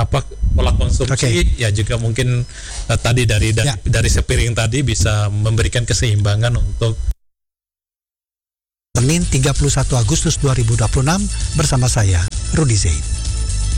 pola konsumsi, ya juga mungkin tadi dari sepiring tadi bisa memberikan keseimbangan untuk Senin 31 Agustus 2026 bersama saya Rudi Zaid.